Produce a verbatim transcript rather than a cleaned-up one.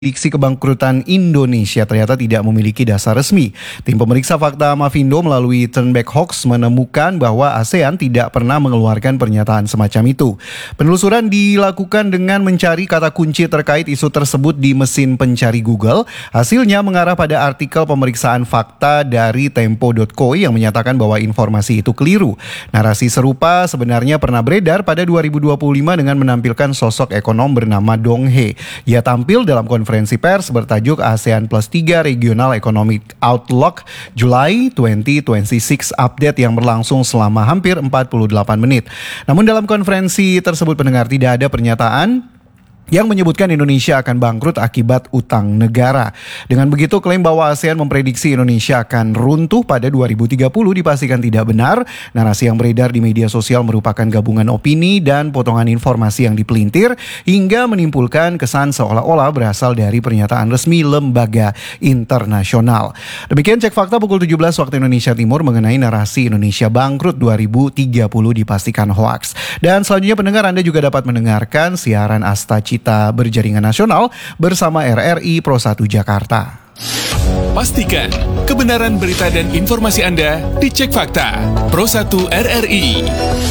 Diksi Kebangkrutan Indonesia ternyata tidak memiliki dasar resmi. Tim pemeriksa fakta Mavindo melalui Turnback Hoax menemukan bahwa ASEAN tidak pernah mengeluarkan pernyataan semacam itu. Penelusuran dilakukan dengan mencari kata kunci terkait isu tersebut di mesin pencari Google. Hasilnya mengarah pada artikel pemeriksaan fakta dari Tempo titik co yang menyatakan bahwa informasi itu keliru. Narasi serupa sebenarnya pernah beredar pada dua ribu dua puluh lima dengan menampilkan sosok ekonom bernama Dong He. Ia tampil dalam konferensi Konferensi pers bertajuk ASEAN Plus tiga Regional Economic Outlook July dua ribu dua puluh enam Update yang berlangsung selama hampir empat puluh delapan menit. Namun dalam konferensi tersebut pendengar tidak ada pernyataan yang menyebutkan Indonesia akan bangkrut akibat utang negara. Dengan begitu, klaim bahwa ASEAN memprediksi Indonesia akan runtuh pada dua ribu tiga puluh dipastikan tidak benar. Narasi yang beredar di media sosial merupakan gabungan opini dan potongan informasi yang dipelintir hingga menimbulkan kesan seolah-olah berasal dari pernyataan resmi lembaga internasional. Demikian cek fakta pukul tujuh belas waktu Indonesia Timur mengenai narasi Indonesia bangkrut dua ribu tiga puluh dipastikan hoaks. Dan selanjutnya pendengar, Anda juga dapat mendengarkan siaran Asta Cita Berjaringan Nasional bersama R R I Pro satu Jakarta. Pastikan kebenaran berita dan informasi Anda dicek fakta Pro satu R R I.